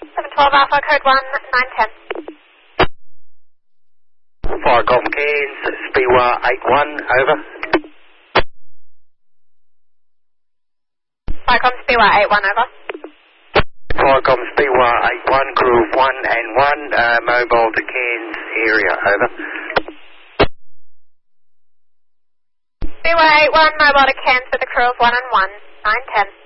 712 Alpha, code 1910. Fire Golf Cairns, Speedway 81, over. Firecom Speedway 81, over. Firecom Speedway 81, crew of 1 and 1, mobile to Cairns area, over. Speedway 81, mobile to Cairns with a crew of 1 and 1, 910.